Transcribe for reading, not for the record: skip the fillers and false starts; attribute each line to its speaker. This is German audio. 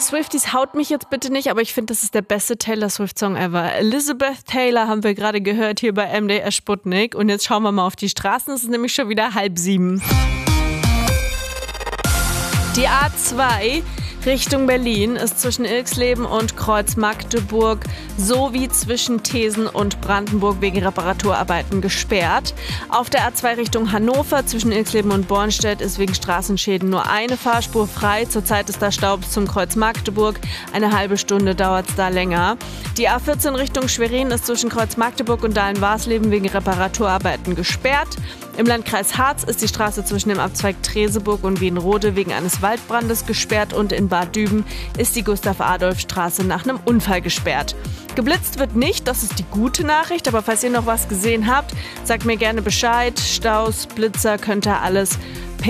Speaker 1: Swifties, haut mich jetzt bitte nicht, aber ich finde, das ist der beste Taylor Swift-Song ever. Elizabeth Taylor haben wir gerade gehört hier bei MDR Sputnik. Und jetzt schauen wir mal auf die Straßen. Es ist nämlich schon wieder 6:30. Die A2 Richtung Berlin ist zwischen Ilksleben und Kreuz-Magdeburg sowie zwischen Thesen und Brandenburg wegen Reparaturarbeiten gesperrt. Auf der A2 Richtung Hannover zwischen Ilksleben und Bornstedt ist wegen Straßenschäden nur eine Fahrspur frei. Zurzeit ist da Stau bis zum Kreuz Magdeburg. Eine halbe Stunde dauert es da länger. Die A14 Richtung Schwerin ist zwischen Kreuz Magdeburg und Dahlen-Warsleben wegen Reparaturarbeiten gesperrt. Im Landkreis Harz ist die Straße zwischen dem Abzweig Treseburg und Wienrode wegen eines Waldbrandes gesperrt und in Bad Düben ist die Gustav-Adolf-Straße nach einem Unfall gesperrt. Geblitzt wird nicht, das ist die gute Nachricht, aber falls ihr noch was gesehen habt, sagt mir gerne Bescheid. Staus, Blitzer, könnt ihr alles